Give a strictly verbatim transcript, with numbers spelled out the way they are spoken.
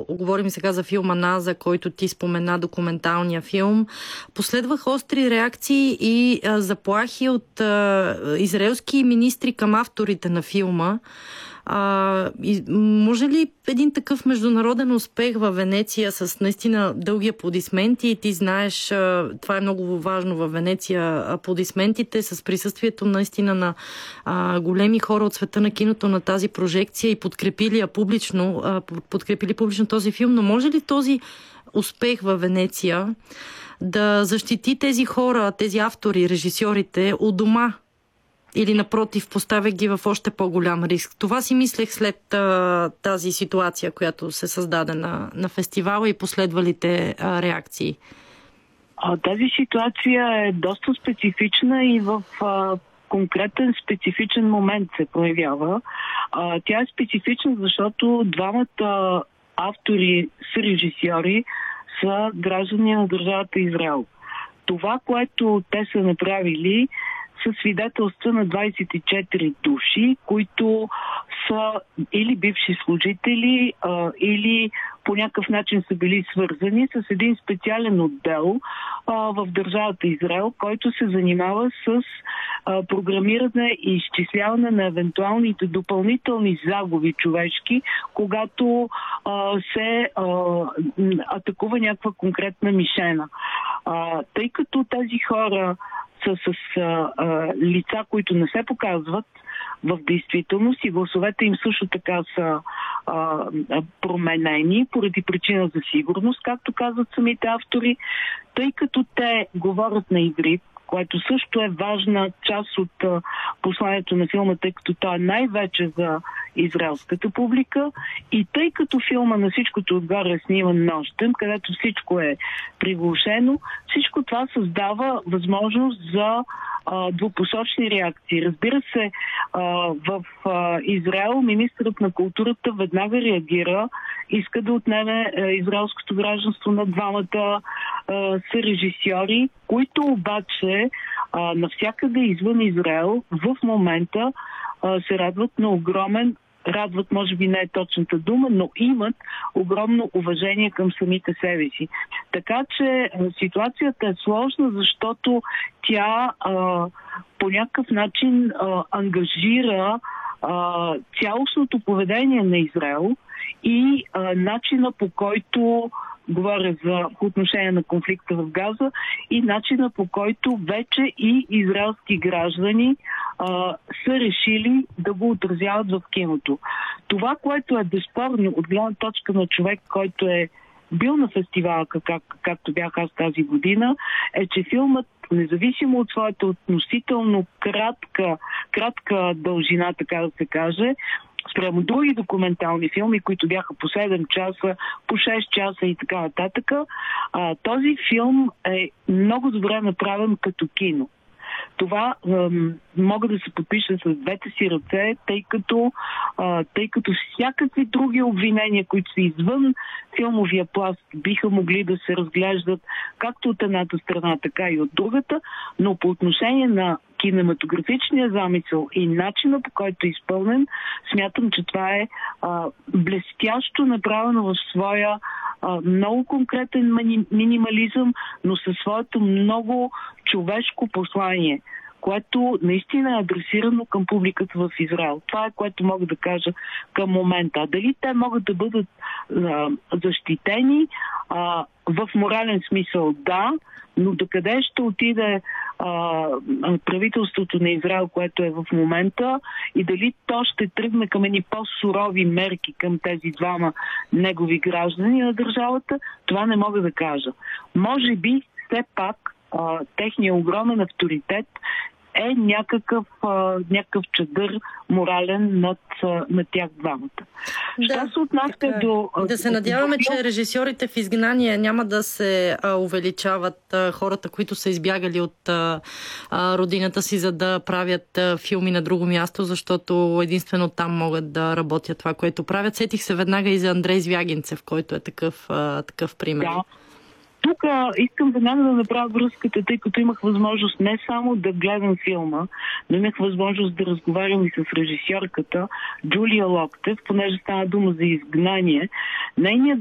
говорим сега за филма Наза, който ти спомена, документалния филм, последваха остри реакции и а, заплахи от а, израелски министри към авторите на филма. А, и, може ли един такъв международен успех във Венеция с наистина дълги аплодисменти, и ти знаеш, а, това е много важно във Венеция, аплодисментите с присъствието наистина на а, големи хора от света на киното на тази прожекция и подкрепили я публично, а, подкрепили публично този филм, но може ли този успех във Венеция да защити тези хора, тези автори, режисьорите у дома? Или напротив, поставя ги в още по-голям риск? Това си мислех след а, тази ситуация, която се създаде на, на фестивала и последвалите а, реакции. А, тази ситуация е доста специфична и в а, конкретен специфичен момент се проявява. А, тя е специфична, защото двамата автори, са режисьори, са граждани на държавата Израел. Това, което те са направили, са свидетелства на двадесет и четири души, които са или бивши служители, а, или по някакъв начин са били свързани с един специален отдел а, в държавата Израел, който се занимава с а, програмиране и изчисляване на евентуалните допълнителни загуби човешки, когато а, се а, атакува някаква конкретна мишена. А, тъй като тези хора са с а, а, лица, които не се показват в действителност и гласовете им също така са а, променени поради причина за сигурност, както казват самите автори, тъй като те говорят на иврит, което също е важна част от а, посланието на филма, тъй като то е най-вече за израелската публика, и тъй като филма на всичкото отгоре е сниман нощем, където всичко е приглушено, всичко това създава възможност за а, двупосочни реакции. Разбира се, а, в а, Израел министърът на културата веднага реагира, иска да отнеме а, израелското гражданство на двамата са режисьори, които обаче а, навсякъде извън Израел в момента а, се радват на огромен, радват може би не е точната дума, но имат огромно уважение към самите себе си. Така че а, ситуацията е сложна, защото тя а, по някакъв начин а, ангажира а, цялостното поведение на Израел и а, начина, по който говоря за отношение на конфликта в Газа, и начина, по който вече и израелски граждани а, са решили да го отразяват в киното. Това, което е безспорно от гледна точка на човек, който е бил на фестивала, как, както бях аз тази година, е, че филмът, независимо от своята относително кратка, кратка дължина, така да се каже, спрямо други документални филми, които бяха по седем часа, по шест часа и така нататък, а, този филм е много добре направен като кино. Това ем, мога да се подпиша с двете си ръце, тъй като, а, тъй като всякакви други обвинения, които са извън филмовия пласт, биха могли да се разглеждат както от едната страна, така и от другата, но по отношение на кинематографичния замисъл и начина, по който е изпълнен, смятам, че това е а, блестящо направено в своя а, много конкретен мани, минимализъм, но със своето много човешко послание, което наистина е адресирано към публиката в Израел. Това е, което мога да кажа към момента. А дали те могат да бъдат а, защитени а, в морален смисъл? Да, но докъде ще отиде а, правителството на Израел, което е в момента, и дали то ще тръгне към едни по-сурови мерки към тези двама негови граждани на държавата, това не мога да кажа. Може би все пак а, техният огромен авторитет е някакъв, а, някакъв чадър морален над, а, над тях двамата. Да, Що се отнася така, до... Да се надяваме, че режисьорите в изгнание няма да се а, увеличават а, хората, които са избягали от а, а, родината си, за да правят а, филми на друго място, защото единствено там могат да работят това, което правят. Сетих се веднага и за Андрей Звягинцев, който е такъв, а, такъв пример. Да. Тук искам веднага да направя връзката, тъй като имах възможност не само да гледам филма, но имах възможност да разговарям и с режисьорката Джулия Локтев, понеже стана дума за изгнание. Нейният